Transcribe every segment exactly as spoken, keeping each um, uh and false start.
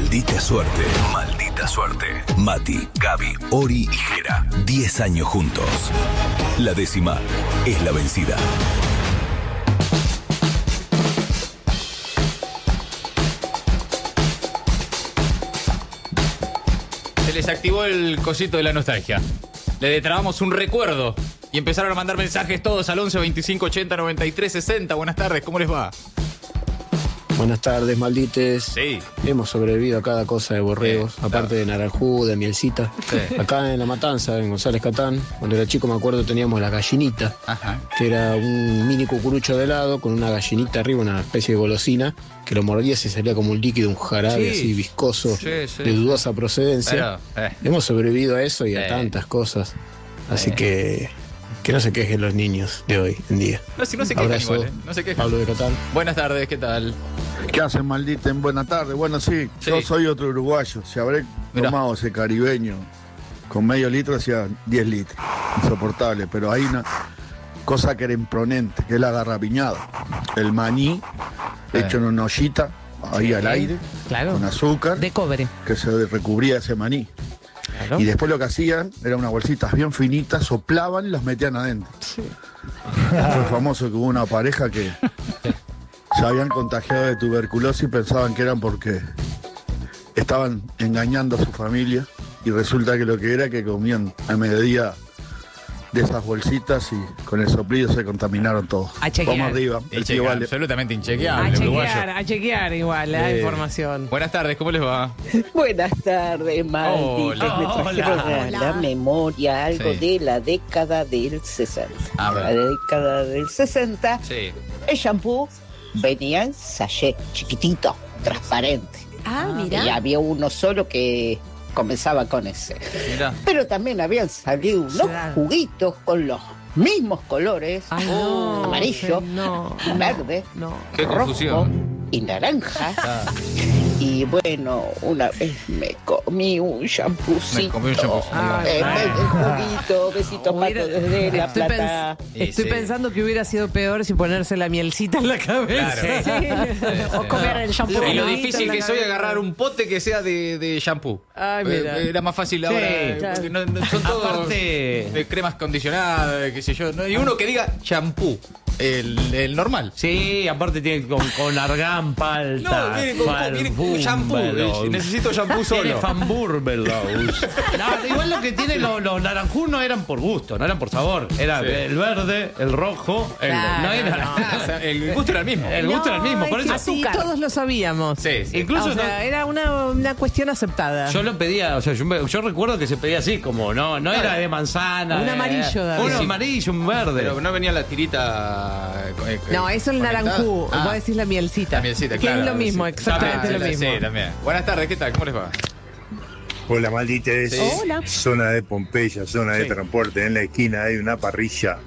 Maldita suerte. Maldita suerte. Mati, Gaby, Ori y Jera. Diez años juntos. La décima es la vencida. Se les activó el cosito de la nostalgia. Le detrabamos un recuerdo y empezaron a mandar mensajes todos al once, veinticinco, ochenta, noventa y tres, sesenta. Buenas tardes, ¿cómo les va? Buenas tardes, maldites. Sí. Hemos sobrevivido a cada cosa de borregos, Sí, aparte claro. de naranjú, de mielcita. Sí. Acá en La Matanza, en González Catán, cuando era chico me acuerdo teníamos la gallinita, Ajá. que era un mini cucurucho de helado con una gallinita arriba, una especie de golosina, que lo mordías y salía como un líquido, un jarabe Sí. así viscoso, Sí, sí, de sí. dudosa procedencia. Pero, eh. Hemos sobrevivido a eso y a Sí. tantas cosas. Así Sí. que que no se quejen los niños de hoy en día. No, si no se quejan Abrazo. igual, ¿eh? No se quejan. Pablo de Catán. Buenas tardes, ¿qué tal? ¿Qué hacen, maldita? Buenas tardes. Bueno, sí, Sí. yo soy otro uruguayo. Si habré Mirá. tomado ese caribeño con medio litro, hacía diez litros. Insoportable. Pero hay una cosa que era imponente, que es la garrapiñada. El maní Sí. hecho en una ollita, ahí al aire, Claro. con azúcar, De cobre. que se recubría ese maní. Claro. Y después lo que hacían era unas bolsitas bien finitas, soplaban y las metían adentro. Fue famoso que hubo una pareja que se habían contagiado de tuberculosis y pensaban que eran porque estaban engañando a su familia y resulta que lo que era que comían a mediodía de esas bolsitas y con el soplido se contaminaron todos. A chequear. Vamos arriba, el tío Inchequeable, Vale. absolutamente A inchequeable, chequear, uruguayo. a chequear igual la Eh, información. Buenas tardes, ¿cómo les va? Buenas tardes, malditos. Hola. Me trajeron Hola. a la memoria algo Sí. de la década del sesenta. A ver. La década del sesenta, Sí. el shampoo venía en sachet, chiquitito, transparente. Ah, Y mira. había uno solo que comenzaba con ese. Mira. Pero también habían salido unos Claro. juguitos con los mismos colores, Ay, no, amarillo, sí, no, verde, no. Qué rojo confusión. y naranja. Ah, Y bueno, una vez me comí un shampoocito. Me comí un shampoocito. Ah, En claro. vez del juguito, besito Hubiera- pato desde La Estoy, Plata. pens- Y estoy sí. pensando que hubiera sido peor si ponerse la mielcita en la cabeza. Claro. O comer el shampoo. Y lo Bonito difícil en la que soy cabeza. agarrar un pote que sea de, de shampoo. Ay, mira. Eh, Era más fácil Sí, ahora. eh, claro. porque no- no- son todos Aparte- de cremas condicionadas, qué sé yo. ¿no? Y uno que diga shampoo, el, el normal. Sí, aparte tiene con, con argán, palta, No, viene con, con- viene con shampoo. eh, Necesito shampoo Tiene solo. fanburbelos. No, igual lo que tiene los, los naranjú no eran por gusto, no eran por sabor. Era Sí. el verde, el rojo, el, Claro, no era. no. Ah, o sea, el gusto era el mismo. El gusto era el mismo, por es eso. que sí, Azúcar. todos lo sabíamos. Sí, sí. Incluso O sea, no- era una, una cuestión aceptada. yo lo pedía, o sea, yo, me- yo recuerdo que se pedía así, como no, no era de manzana. Un de- amarillo, David. Un Sí. amarillo, un verde. Pero no venía la tirita. eh, No, eso es el conectada. naranjú. Ah, Vos decís la mielcita. la mielcita, que claro. es lo mismo, sí. exactamente También, lo sí, mismo. Sí, también. Buenas tardes, ¿qué tal? ¿Cómo les va? Hola, maldites. Sí. Hola. Zona de Pompeya, zona de Sí. transporte. En la esquina hay una parrilla,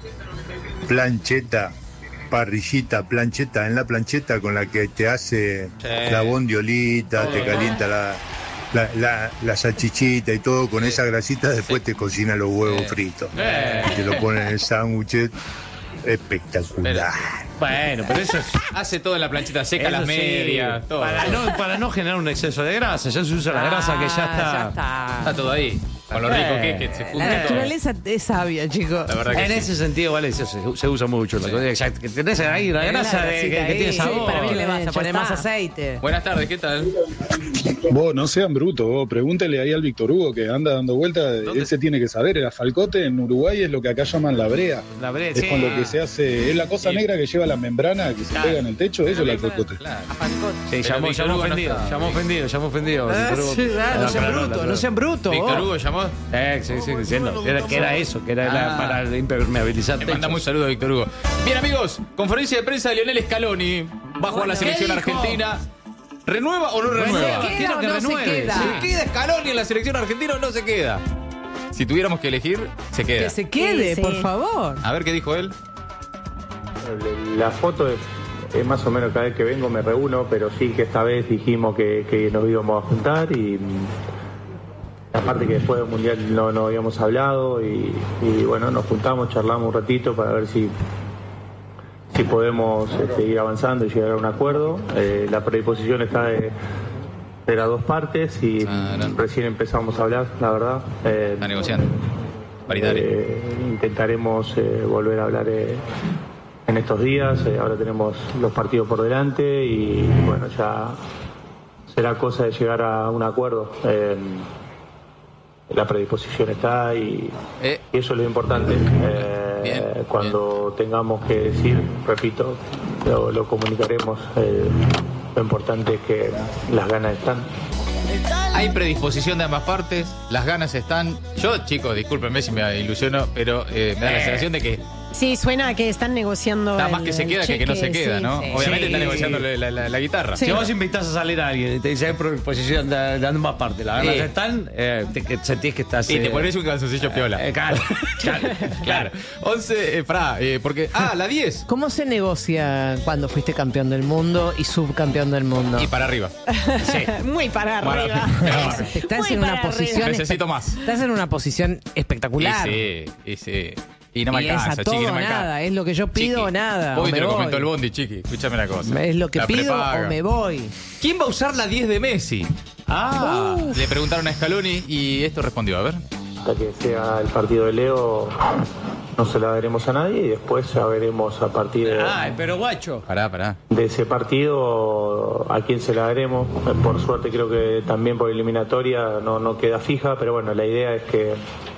plancheta, parrillita, plancheta. En la plancheta con la que te hace Sí. la bondiolita, te calienta la, la, la, la salchichita y todo. Con esa grasita después te cocina los huevos Sí. fritos. Eh. Y te lo ponen en el sándwich. Espectacular. Bueno, pero eso es. Hace todo en la planchita, seca eso las sí, medias, todo. Para no, para no generar un exceso de grasa, ya se usa la Ah, grasa que ya está. ya está. Está todo ahí. Con lo rico que es, que se La junta todo. naturaleza es sabia, chicos. La verdad que En sí. ese sentido, vale, se, se- se usa mucho. La cosa, exacto, que tenés ahí la grasa de- que, que tiene sabor. ¿Para qué le vas a Ya poner está. más aceite? Buenas tardes, ¿qué tal? Vos, no sean brutos, vos, pregúntele ahí al Víctor Hugo que anda dando vueltas, ¿Dónde? él se tiene que saber, el afalcote en Uruguay es lo que acá llaman la brea, La bre- es sí. con lo que se hace, es la cosa Sí. negra que lleva la membrana que se Claro. pega en el techo, eso es el afalcote. Claro. Sí, Pero llamó, Víctor llamó Hugo no ofendido, está. llamó ofendido, llamó ofendido. Ah, Víctor Hugo. sí, ah, no sean pero brutos, pero- no sean brutos. Víctor vos. Hugo llamó. Eh, sí, sí, diciendo que era, que era eso, que era la- Ah. para impermeabilizar Le techos. mandamos un saludo a Víctor Hugo. Bien, amigos, conferencia de prensa de Lionel Scaloni. Va a jugar la Bueno, selección ¿qué dijo? argentina. ¿Renueva o no renueva? ¿Se queda Quiero o que no se renueve, queda? sí. ¿Se queda Scaloni en la selección argentina o no se queda? Si tuviéramos que elegir, se queda. Que se quede, Sí, sí. por favor. A ver qué dijo él. La foto es, es más o menos cada vez que vengo me reúno, pero sí que esta vez dijimos que, que nos íbamos a juntar y mm, aparte que después del Mundial no, no habíamos hablado y, y bueno, nos juntamos, charlamos un ratito para ver si, si podemos este, ir avanzando y llegar a un acuerdo. Eh, la predisposición está de, de las dos partes y Sarán. Recién empezamos a hablar, la verdad. Eh, Está negociando. Paritario. Eh, intentaremos eh, volver a hablar eh, en estos días. Eh, ahora tenemos los partidos por delante y bueno, ya será cosa de llegar a un acuerdo. Eh, la predisposición está y, eh. y eso es lo importante. Eh, bien, cuando bien. tengamos que decir, repito, lo, lo comunicaremos. Eh, lo importante es que las ganas están. Hay predisposición de ambas partes, las ganas están. Yo, chicos, discúlpenme si me ilusiono, pero eh, me da la sensación de que... Sí, suena a que están negociando. Está el, más que se queda que que no se queda, sí, ¿no? Sí. Obviamente sí. está negociando la, la, la, la guitarra. Sí. Si vos invitás a salir a alguien y te dice hay predisposición de, de ambas partes, las ganas sí. están, eh, te, que sentís que estás... Y eh, te pones un calzoncillo piola. Eh, claro, claro, claro. once, eh, pará, eh, porque... Ah, la diez. ¿Cómo se negocia cuando fuiste campeón del mundo y subcampeón del mundo? Y para arriba. Sí. Muy para arriba. Para, estás Muy en una para posición... Necesito más. Estás en una posición espectacular. Y sí, y sí. Y no me y alcanza, es a todo chiqui, no me nada, alcanza. es lo que yo pido o nada. Hoy o te me lo voy. comentó el Bondi, chiqui. Escúchame una cosa. Es lo que la pido prepaga. o me voy. ¿Quién va a usar la diez de Messi? Ah. Uh. Le preguntaron a Scaloni y esto respondió, a ver. Hasta que sea el partido de Leo, no se la daremos a nadie y después ya veremos a partir de, Ay, pero guacho. Pará, pará. de ese partido a quién se la daremos. Por suerte creo que también por eliminatoria no, no queda fija, pero bueno, la idea es que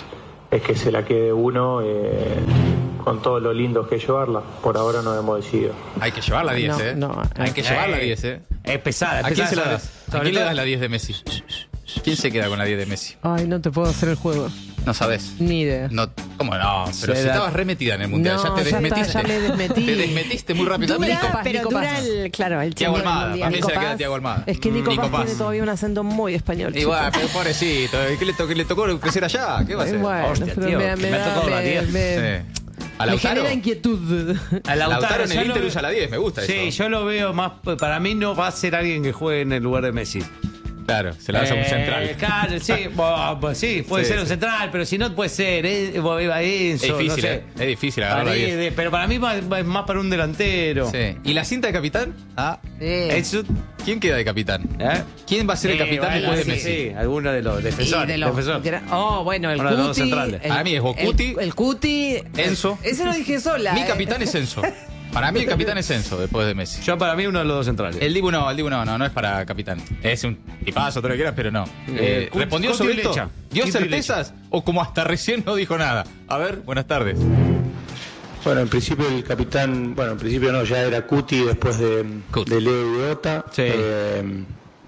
es que se la quede uno eh, con todo lo lindo que es llevarla. Por ahora no hemos decidido. Hay que llevar la diez, No, ¿eh? no, Hay que eh, llevar la diez, ¿eh? Es pesada, es ¿A quién pesada se la sobre- das? ¿A sobre quién le todo- das la diez de Messi? ¿Quién se queda con la diez de Messi? Ay, no te puedo hacer el juego. No sabes. Ni idea. No, ¿cómo no? Pero Se si da- estabas remetida en el mundial, No, ya te ya está, desmetiste. ya me desmetí. Te desmetiste muy rápidamente. Dura, Paz, pero Nico dura Paz. el, claro, el Thiago tiempo del Almada, mundial. para mí Nico se la queda Paz. Thiago Almada. Es que Nico, Nico Paz Paz. tiene todavía un acento muy español. Y chico. bueno, pero pobrecito, ¿qué le, to- qué le tocó crecer allá? ¿Qué va a Eh, hacer? bueno, Hostia, pero tío, me, que me me ha da- tocado la me- diez. me- Sí. ¿A me Lautaro? genera inquietud. A Lautaro en el yo Inter lo- usa la diez, me gusta Sí, eso. yo lo veo más. Para mí no va a ser alguien que juegue en el lugar de Messi. Claro, se la das a un Eh, central. Claro, sí, bueno, pues sí, puede Sí, ser un sí. central, pero si no puede ser, eh, Enzo, Es difícil, no sé. ¿eh? Es difícil agarrar la Para mí, diez. de- pero para mí va- va- es más para un delantero. Sí. ¿Y la cinta de capitán? Ah, Sí. Eso, ¿quién queda de capitán? ¿eh? ¿Quién va a ser el Sí, capitán bueno, después de sí, Messi? Sí, alguno de los defensores. Y de los- defensores. Oh, bueno, el Uno de los Cuti. dos centrales. el- Para mí es o Cuti, El, el Cuti. Enzo. Ese lo dije sola. Mi eh. capitán es Enzo. Para mí el capitán es Enzo después de Messi. Yo para mí uno de los dos centrales. El Dibu no, el Dibu no, no, no es para capitán. Es un tipazo, todo lo que quieras, pero no. Eh, Cuti- ¿Respondió Cuti sobre y esto? Lecha. ¿Dio Cuti y certezas? ¿O como hasta recién no dijo nada? A ver, buenas tardes. Bueno, en principio el capitán, bueno, en principio no, ya era Cuti después de, Cuti. de Leo y Ota. Sí. Eh,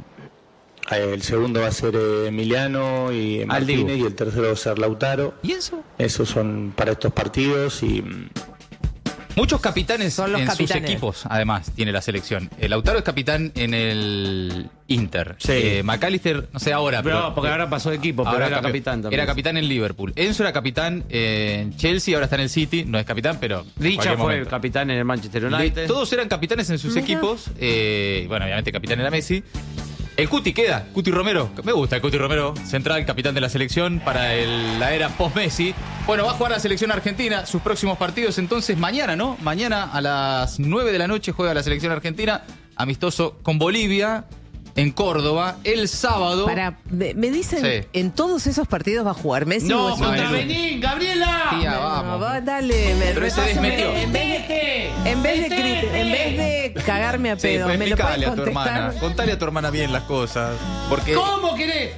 el segundo va a ser eh, Emiliano y Martínez y el tercero va a ser Lautaro. ¿Y eso? Esos son para estos partidos y Muchos capitanes Son los en capitanes. sus equipos, además, tiene la selección. El Lautaro es capitán en el Inter. Sí. Eh, McAllister, no sé ahora, pero... Pero, porque ahora pasó de equipo, pero ahora era cambió. capitán también. Era capitán en Liverpool. Enzo era capitán en Chelsea, ahora está en el City. No es capitán, pero... en Richa cualquier fue momento. el capitán en el Manchester De- United. todos eran capitanes en sus Mira. equipos. Eh, bueno, obviamente capitán era Messi. El Cuti queda, Cuti Romero. Me gusta el Cuti Romero, central, capitán de la selección para el- la era post-Messi. Bueno, va a jugar la selección argentina sus próximos partidos. Entonces, mañana, ¿no? Mañana a las nueve de la noche juega la selección argentina. Amistoso con Bolivia en Córdoba. El sábado. Para, me, me dicen, Sí. en todos esos partidos va a jugar Messi. No, o es contra no. Benín, Gabriela. Tía, No, vamos. va, dale, me Pero se repásame- desmetió. En vez de, en vez de, crit- en vez de cagarme a Sí, pedo, pues ¿me lo explicale puedes a tu hermana. contestar? Contale a tu hermana bien las cosas. Porque ¿Cómo querés?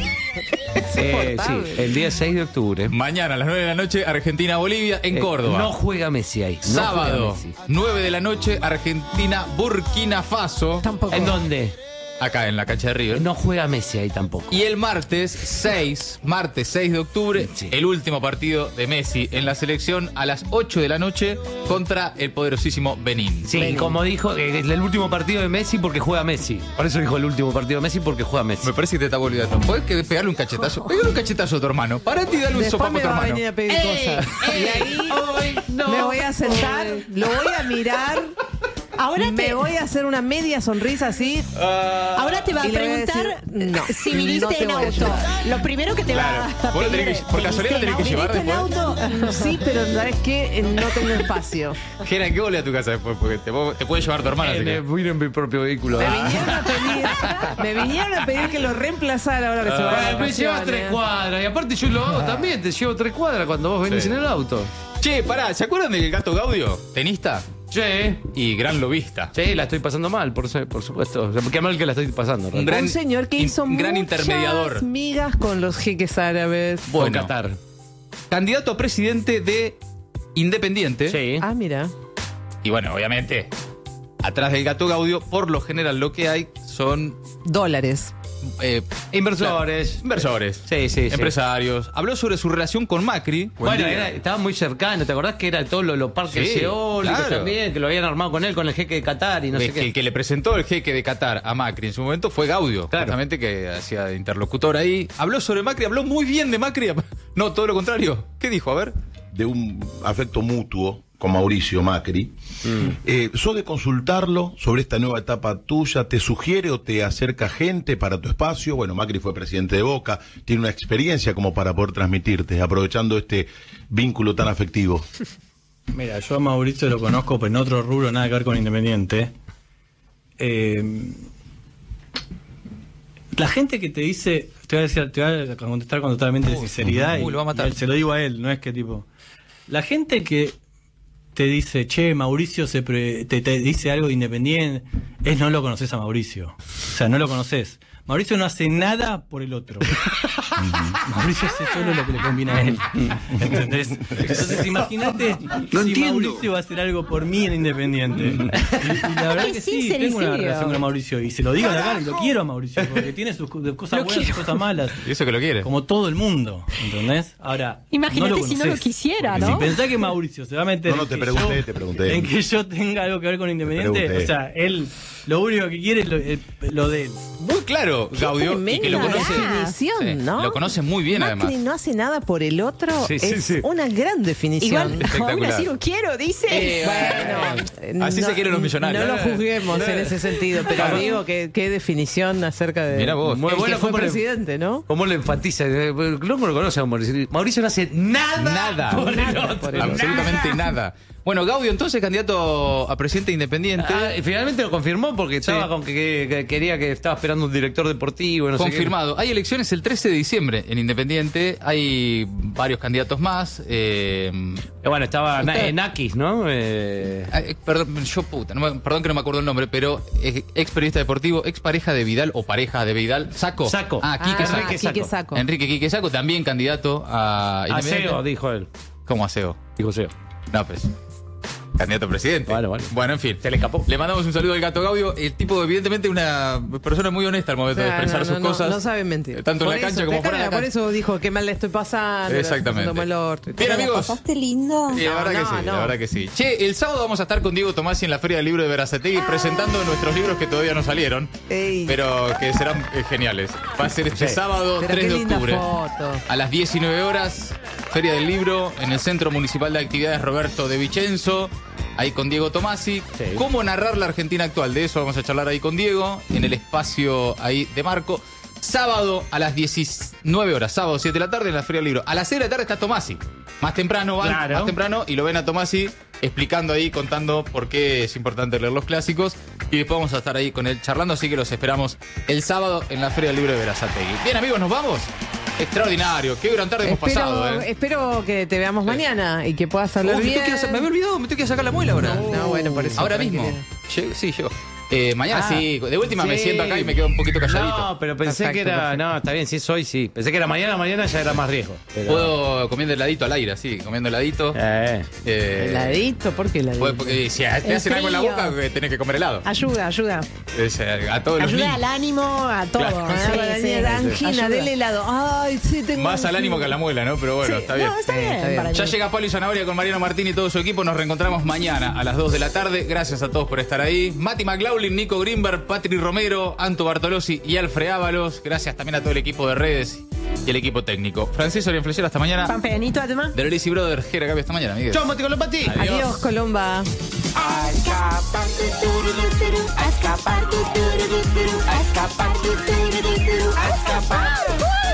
Eh, sí, el día seis de octubre. mañana a las nueve de la noche, Argentina-Bolivia en eh, Córdoba. No juega Messi ahí. no Sábado, juega Messi. nueve de la noche, Argentina-Burkina Faso. Tampoco. ¿En dónde? Acá en la cancha de River. No juega Messi ahí tampoco. Y el martes seis, martes seis de octubre, Sí. el último partido de Messi en la selección a las ocho de la noche contra el poderosísimo Benín. Sí, y como dijo, eh, es el último partido de Messi porque juega Messi. Por eso dijo el último partido de Messi porque juega Messi. Me parece que te está volviendo. ¿Puedes que pegarle un cachetazo? Pegale un cachetazo a tu hermano. Parate y dale un Después sopapo a me tu va a hermano. venir a pedir cosas. Y ahí hoy no me voy a sentar, lo voy a mirar Ahora me te- voy a hacer una media sonrisa así. Ahora te va a Y le voy a preguntar decir, no, si viniste no te en voy a auto. llevar. Lo primero que te Claro. va a Vos lo pedir tenés que- es, por casualidad lo ¿viniste tenés que llevar ¿Viniste en después. auto? Sí, pero ¿sabes qué? No tengo espacio. Jera, ¿en qué volé a tu casa después? Porque te, te puede llevar tu hermana. así que- Voy en mi propio vehículo. Me vinieron a pedir, me vinieron a pedir que lo reemplazara ahora que se va Ah, de me llevas vacaciones. tres cuadras. Y aparte yo lo hago también. Te llevo tres cuadras cuando vos venís Sí. en el auto. Che, pará, ¿se acuerdan del Gato Gaudio? Tenista Sí. y gran lobista. Sí, la estoy pasando mal, por, su- por supuesto. O sea, qué mal que la estoy pasando. Un gran- Un señor que in- hizo un gran muchas intermediador. migas con los jeques árabes. Con Bueno. Qatar. Candidato a presidente de Independiente. Sí. Ah, mira. Y bueno, obviamente, atrás del Gato Gaudio, por lo general lo que hay son Dólares. eh, Inversores. inversores, Sí, sí, sí. empresarios. Habló sobre su relación con Macri. Buen Bueno, día. era- estaba muy cercano. ¿Te acordás que era todo lo, los parques Sí, eólicos claro. también? Que lo habían armado con él, con el jeque de Qatar y no Es sé que qué. el que le presentó el jeque de Qatar a Macri en su momento fue Gaudio, Claro. justamente que hacía de interlocutor ahí. Habló sobre Macri, habló muy bien de Macri. No, todo lo contrario. ¿Qué dijo? A ver. De un afecto mutuo con Mauricio Macri. Eh, ¿Sos de consultarlo sobre esta nueva etapa tuya? ¿Te sugiere o te acerca gente para tu espacio? Bueno, Macri fue presidente de Boca, tiene una experiencia como para poder transmitirte, aprovechando este vínculo tan afectivo. Mira, yo a Mauricio lo conozco, pero en otro rubro, nada que ver con Independiente. Eh, la gente que te dice, te voy a, decir, te voy a contestar con totalmente de Uy, sinceridad, uy, y, lo va a matar. y él- se lo digo a él, no es que tipo... La gente que te dice, che, Mauricio se pre- te, te dice algo de Independiente, es no lo conoces a Mauricio. O sea, no lo conoces. Mauricio no hace nada por el otro. Mauricio hace solo lo que le conviene a él. ¿Entendés? Entonces imagínate si Mauricio va a hacer algo por mí en Independiente. Y, y la verdad Es que sí, sincero, tengo una serio. relación con Mauricio. Y se lo digo a la cara y lo quiero a Mauricio, porque tiene sus co- cosas Lo buenas y quiero. cosas malas. Y eso que lo quiere. Como todo el mundo, ¿entendés? Ahora, Imagínate no lo si no lo conocés. quisiera, Porque ¿no? Si pensás que Mauricio se va a meter No, no, en te que pregunté, yo- te pregunté. en que yo tenga algo que ver con Independiente, pregunté. o sea, él lo único que quiere es lo, eh, lo de él. Muy claro, Gaudio, y que lo Tremenda conoce. definición, Sí, ¿no? lo conoce muy bien, Macri además. no hace nada por el otro. Sí, sí, es sí. una gran definición. Igual, aún Espectacular. así lo quiero, dice. Eh, bueno, Así se quieren los millonarios. No lo juzguemos en ese sentido, pero digo que qué definición acerca de Mirá vos. Muy el bueno que fue cómo le- presidente, ¿no? ¿Cómo le enfatiza? Eh, No lo conoce a Mauricio. Mauricio no hace nada. Nada. por el Nada otro. por el Absolutamente nada. Bueno, Gaudio, entonces, candidato a presidente independiente. Ah, y finalmente lo confirmó porque estaba Sí. con que, que- que quería que estaba esperando un director deportivo. No sé qué. Confirmado. Hay elecciones el trece de diciembre en Independiente. Hay varios candidatos más. Eh, Eh, bueno, estaba Na- Está- eh, Nakis, ¿no? Eh, eh, perdón, yo puta, no me- perdón que no me acuerdo el nombre, pero eh, ex periodista deportivo, ex pareja de Vidal o pareja de Vidal, Saco. Saco. Ah, Quique Ah, Saco. Quique Saco. Enrique Quique Saco, también candidato a Independiente. Aseo, dijo él. ¿Cómo aseo? Dijo Aseo. No, pues. Candidato a presidente. Vale, vale. Bueno, en fin. Se le escapó. Le mandamos un saludo al Gato Gaudio. El tipo, evidentemente, una persona muy honesta al momento O de sea, expresar no, sus no, no, cosas. No saben mentir. Eh, tanto en Por la cancha eso, como te fuera de la cara, Por cancha. eso dijo que mal le estoy pasando. Exactamente. Mal orto. Bien, amigos. ¿Pasaste lindo? Sí, la verdad No, que sí, no. la verdad que sí. Che, el sábado vamos a estar con Diego Tomasi en la Feria del Libro de Verazategui presentando nuestros libros que todavía no salieron, Ey, pero que serán eh, geniales. Va a ser este Sí. sábado pero tres qué de linda octubre. foto. A las diecinueve horas, Feria del Libro en el Centro Municipal de Actividades Roberto de Vicenzo, ahí con Diego Tomasi. Sí. ¿Cómo narrar la Argentina actual? De eso vamos a charlar ahí con Diego, en el espacio ahí de Marco. Sábado a las diecinueve horas, sábado siete de la tarde en la Feria del Libro. A las seis de la tarde está Tomasi. Más temprano van, Claro. más temprano, y lo ven a Tomasi explicando ahí, contando por qué es importante leer los clásicos. Y después vamos a estar ahí con él charlando, así que los esperamos el sábado en la Feria del Libro de Verazategui. Bien, amigos, ¿nos vamos? Extraordinario, qué gran tarde hemos Espero, pasado, ¿eh? espero que te veamos mañana y que puedas hablar Oh, me, bien. tengo que ir a sa- me había olvidado, me tengo que ir a sacar la muela ahora. No, bueno, por eso. Ahora tranquilo. mismo. Llego- sí, llego. Eh, mañana Ah, sí, de última me sí. siento acá y me quedo un poquito calladito. No, pero pensé Perfecto, que era. perfecto. No, está bien, si es hoy, sí. Pensé que era mañana, mañana ya era más riesgo. Pero- Puedo comiendo heladito al aire, sí, comiendo heladito. Eh. Eh, ¿Heladito? ¿Por qué heladito? puede- porque si te El hacen algo en la frío. boca, que tenés que comer helado. Ayuda, ayuda. Es, eh, a todos los Ayuda niños. al ánimo, a todo. Claro. Sí, Ah, sí. la angina Ayuda. del helado. Ay, sí, tengo Más al ánimo que a la muela, ¿no? Pero bueno, Sí, está bien. No, está Sí, bien. está bien. para Ya mí. llega Pablo y Zanahoria con Mariano Martín y todo su equipo. Nos reencontramos mañana a las dos de la tarde. Gracias a todos por estar ahí. Mati McLaughlin, Nico Grimberg, Patri Romero, Anto Bartolozzi y Alfred Ábalos. Gracias también a todo el equipo de redes y el equipo técnico. Francisco Orienflechero, hasta mañana. Pampeanito, además. De Lorisi Brother, Jera Gabi, hasta mañana, Miguel. Chau, Mati Colombati. Adiós, Colomba. A escapar, tururú, a escapar, tururú, a escapar, tururú, a escapar.